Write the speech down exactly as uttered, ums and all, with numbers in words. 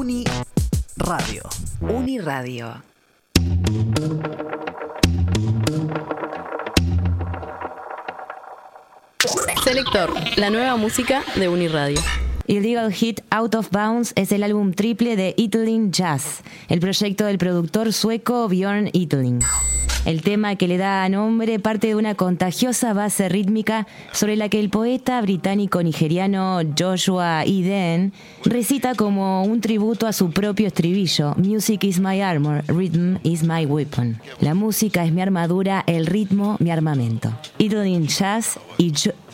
Uni Radio. Uniradio. Selector, la nueva música de Uniradio. Illegal Hit Out of Bounds es el álbum triple de Ytterling Jazz, el proyecto del productor sueco Björn Ytterling. El tema que le da nombre parte de una contagiosa base rítmica sobre la que el poeta británico-nigeriano Joshua Eden recita como un tributo a su propio estribillo: Music is my armor, rhythm is my weapon. La música es mi armadura, el ritmo mi armamento. Ytterling Jazz y, jo-